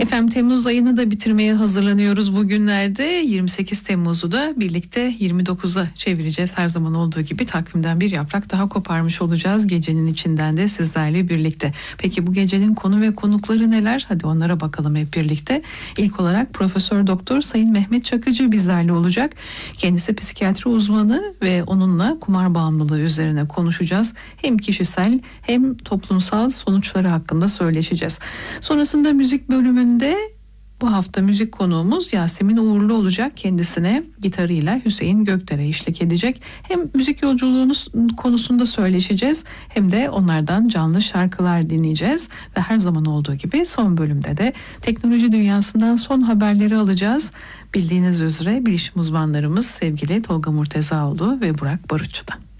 Efendim Temmuz ayını da bitirmeye hazırlanıyoruz bugünlerde. 28 Temmuz'u da birlikte 29'a çevireceğiz. Her zaman olduğu gibi takvimden bir yaprak daha koparmış olacağız. Gecenin içinden de sizlerle birlikte. Peki bu gecenin konu ve konukları neler? Hadi onlara bakalım hep birlikte. İlk olarak Profesör Doktor Sayın Mehmet Çakıcı bizlerle olacak. Kendisi psikiyatri uzmanı ve onunla kumar bağımlılığı üzerine konuşacağız. Hem kişisel hem toplumsal sonuçları hakkında söyleşeceğiz. Sonrasında müzik bölümünde bu hafta müzik konuğumuz Yasemin Uğurlu olacak. Kendisine gitarıyla Hüseyin Gökdere eşlik edecek. Hem müzik yolculuğunuz konusunda söyleşeceğiz hem de onlardan canlı şarkılar dinleyeceğiz. Ve her zaman olduğu gibi son bölümde de teknoloji dünyasından son haberleri alacağız. Bildiğiniz üzere bilişim uzmanlarımız sevgili Tolga Murtezaoğlu ve Burak Barutçu'dan.